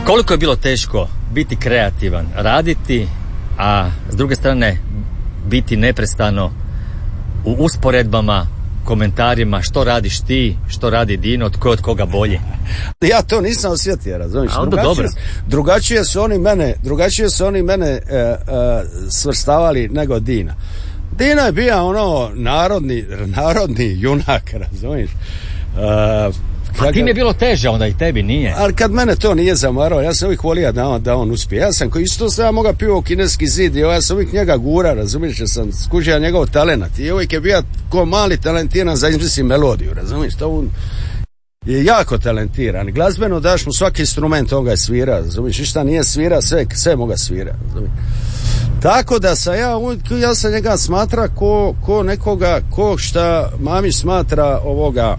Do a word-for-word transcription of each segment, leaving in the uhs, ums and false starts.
Koliko je bilo teško biti kreativan, raditi, a s druge strane biti neprestano u usporedbama, komentarima, što radiš ti, što radi Dino, tko je od koga bolje. Ja to nisam osjetio, razumiješ? A onda drugačije, dobro. drugačije su oni mene, drugačije su oni mene e, e, svrstavali nego Dina. Dina je bio ono narodni, narodni junak, razumiješ? E, A tim je bilo teže, onda i tebi nije. Ali kad mene to nije zamarao, ja sam uvijek volio da on, da on uspije. Ja sam, ko isto sam ja mogao pio kineski zid i ja sam uvijek njega gura, razumiješ, jer sam skužio njegov talenat. I uvijek je bio ko mali talentiran za izmisli melodiju, razumiješ, to on je jako talentiran. Glazbeno daš mu svaki instrument, on ga je svira, razumiješ, i šta nije svira, sve, sve moga svira, razumiješ. Tako da sam ja, ja sam njega smatra ko, ko nekoga, ko šta mami smatra ovoga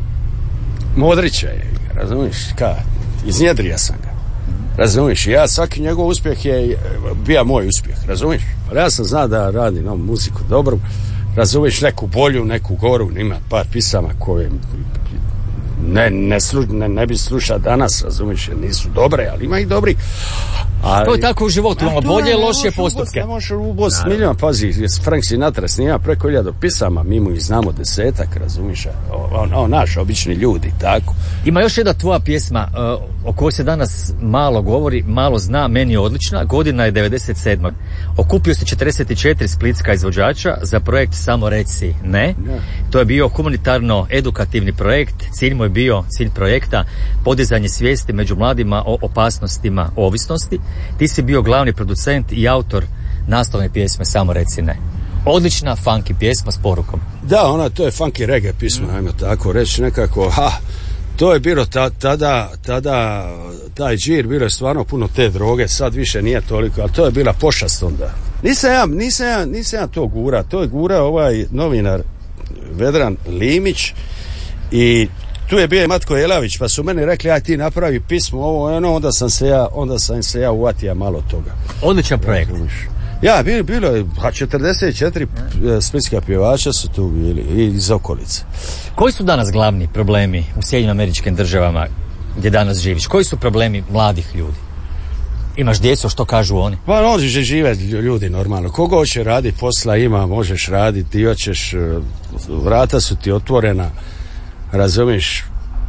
Modrića je, razumiješ, ka, iznjedrija sam ga, razumiješ, ja svaki njegov uspjeh je bio moj uspjeh, razumiješ, ali ja sam zna da radi novu muziku dobru, razumiješ, neku bolju, neku goru, ima par pisama koje ne, ne, slu, ne, ne bi slušao danas, razumiješ, jer nisu dobre, ali ima i dobri. Ali, to je tako u životu, imamo bolje i lošije postupke. Ne možeš ubost milijon, pazi, Frank Sinatra snima preko hiljadu pisama, mi mu ih znamo desetak, razumiješ, on, on, naš, obični ljudi, tako. Ima još jedna tvoja pjesma uh, o kojoj se danas malo govori, malo zna, meni je odlična, godina je devedeset sedma. Okupio se četrdeset četiri splitska izvođača za projekt Samo reci ne. ne. To je bio humanitarno-edukativni projekt, cilj mu je bio, cilj projekta, podizanje svijesti među mladima o opasnostima ovisnosti. Ti si bio glavni producent i autor naslovne pjesme Samo reci ne. Odlična funky pjesma s porukom. Da, ona, to je funky reggae pjesma, mm. ajmo tako reći nekako, ha, to je bilo ta, tada, tada, taj džir, bilo je stvarno puno te droge, sad više nije toliko, ali to je bila pošast onda. Nisam ja, nisam ja, nisam ja to gura, to je gura ovaj novinar Vedran Limić i tu je bio i Matko Jelavić, pa su meni rekli, aj ti napravi pismo, ovo, ono, onda sam se ja, onda sam se ja uvatio malo toga. Odličan projekt. Ja, bilo, bilo je, a četrdeset četiri splitska pjevača su tu bili i iz okolice. Koji su danas glavni problemi u Sjedinjenim Američkim Državama gdje danas živiš? Koji su problemi mladih ljudi? Imaš djecu, što kažu oni? Pa možeš žive ljudi normalno. Koga hoće raditi, posla ima, možeš raditi, ti hoćeš, vrata su ti otvorena, razumiješ,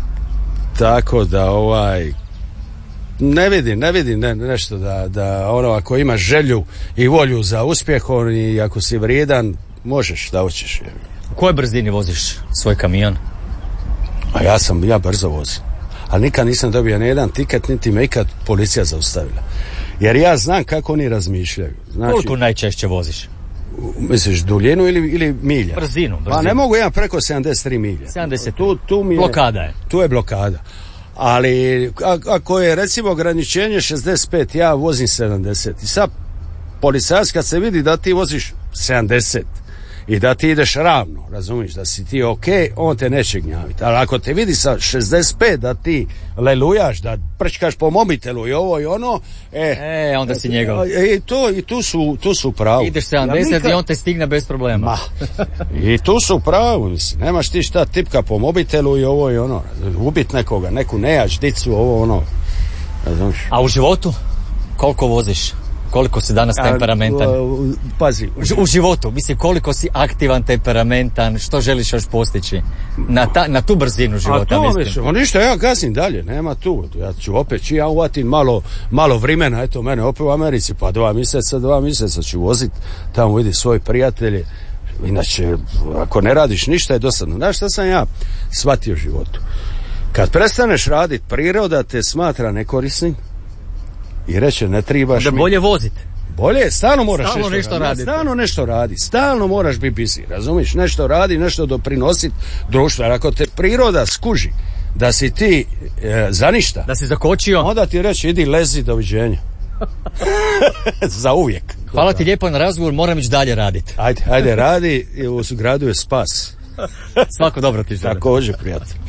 tako da ovaj ne vidim, ne vidim ne, nešto da, da ono, ako imaš želju i volju za uspjehom i ako si vrijedan, možeš da hoćeš. U kojoj brzini voziš svoj kamion? A ja sam, ja brzo vozim. Ali nikad nisam dobio ni jedan tiket, niti me ikad policija zaustavila. Jer ja znam kako oni razmišljaju. Znači, koliko najčešće voziš? Misliš duljinu ili, ili milja? Brzinu, brzinu. Pa ne mogu ja preko sedamdeset tri milje. sedamdeset Tu, tu mi je, blokada je. Tu je blokada. Ali ako je recimo ograničenje šezdeset pet, ja vozim sedamdeset. I sad policajac kad se vidi da ti voziš sedamdeset i da ti ideš ravno, razumiješ, da si ti ok, on te neće gnjaviti. Ali ako te vidi sa šezdeset pet da ti lelujaš, da prčkaš po mobitelu i ovo i ono, e, e onda si njegov. I, to, i tu su, tu su pravu. Ideš sedamdeset ja, nikad... i on te stigne bez problema. Ma, i tu su pravu, mislim. Nemaš ti šta tipka po mobitelu i ovo i ono. Ubit nekoga, neku nejač, dicu, ovo ono. Razumiješ. A u životu? Koliko voziš? Koliko si danas temperamentan? Pazi. U, u životu, mislim, koliko si aktivan, temperamentan, što želiš još postići? Na, ta, na tu brzinu života, to, mislim. mislim. Ništa, ja gazim dalje, nema tu. Ja ću opet, či ja uvatim malo, malo vremena, eto mene opet u Americi, pa dva mjeseca, dva mjeseca ću voziti, tamo vidi svoje prijatelje. Inače, ako ne radiš ništa je dosadno. Znaš šta sam ja shvatio u životu? Kad prestaneš raditi, priroda te smatra nekorisnim i reče ne tribaš da mi. Bolje voziti. Bolje, stalno moraš stalno nešto, nešto raditi. Stalno nešto radi, stalno moraš biti busy, razumiješ? Nešto radi, nešto doprinositi društvu. Jer ako te priroda skuži da si ti e, za ništa, da si zakočio, onda ti reći idi lezi, doviđenja. Za uvijek. Hvala ti lijepo na razgovor, moram ići dalje raditi. Ajde, ajde radi, u gradu je spas. Svako dobro ti želim. Također, prijatelj.